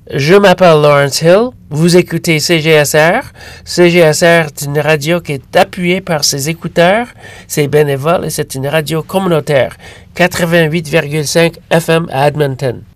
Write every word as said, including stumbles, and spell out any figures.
Je m'appelle Lawrence Hill. Vous écoutez C G S R. C G S R est une radio qui est appuyée par ses écouteurs, ses bénévoles, et c'est une radio communautaire. quatre-vingt-huit virgule cinq F M à Edmonton.